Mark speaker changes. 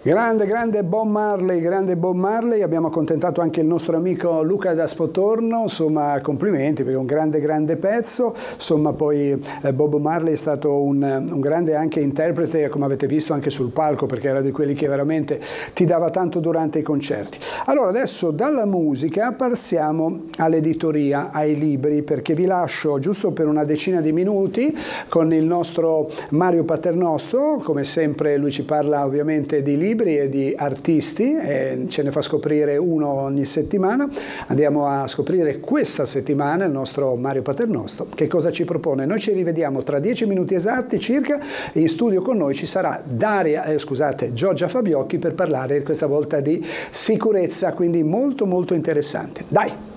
Speaker 1: Grande Bob Marley, abbiamo accontentato anche il nostro amico Luca da Spotorno, insomma complimenti perché è un grande pezzo, insomma poi Bob Marley è stato un grande anche interprete, come avete visto anche sul palco, perché era di quelli che veramente ti dava tanto durante i concerti. Allora adesso dalla musica passiamo all'editoria, ai libri, perché vi lascio giusto per una decina di minuti con il nostro Mario Paternoster. Come sempre lui ci parla ovviamente di libri e di artisti e ce ne fa scoprire uno ogni settimana. Andiamo a scoprire questa settimana il nostro Mario Paternoster che cosa ci propone. Noi ci rivediamo tra 10 minuti esatti circa. In studio con noi ci sarà Giorgia Fabiocchi per parlare questa volta di sicurezza, quindi molto interessante. Dai!